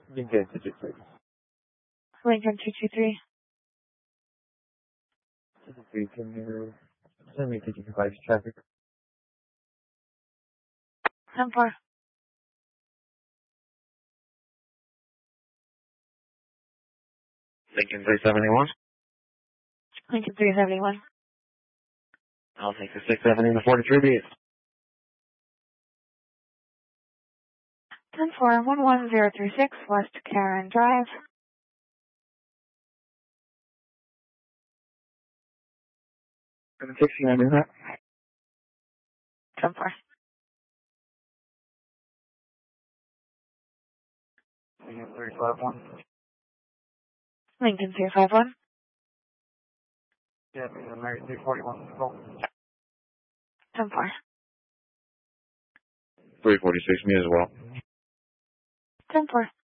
Lincoln 223. Lincoln 223. 223, can you send me 225 traffic? 10-4. Lincoln 371. Lincoln 371. I'll take the 670 and the 43 beat. 10-4, 11036 West Karen Drive. And the 69 in that? 10-4. Lincoln 351. Lincoln 351. Yeah, Mary 341. 10-4. 346, me as well. 10-4.